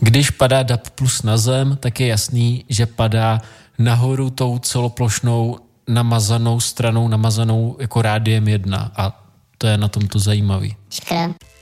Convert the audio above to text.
Když padá DAB plus na zem, tak je jasný, že padá nahoru tou celoplošnou namazanou stranou, namazanou jako rádiem 1 a to je na tom to zajímavý. Škoda.